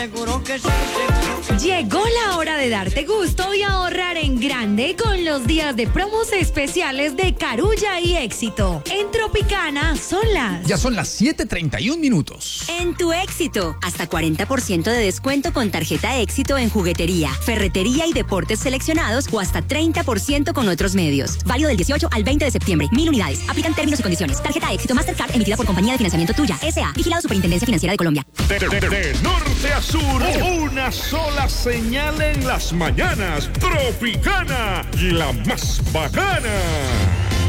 Llegó la hora de darte gusto y ahorrar en grande con los días de promos especiales de Carulla y Éxito. En Tropicana Ya son las 7:31. En tu Éxito, hasta 40% de descuento con tarjeta Éxito en juguetería, ferretería y deportes seleccionados o hasta 30% con otros medios. Válido del 18 al 20 de septiembre. 1000 unidades. Aplican términos y condiciones. Tarjeta Éxito Mastercard emitida por Compañía de Financiamiento Tuya, S.A. Vigilado Superintendencia Financiera de Colombia. De norte a sur, una sola señal en las mañanas. Tropicana, la más bacana.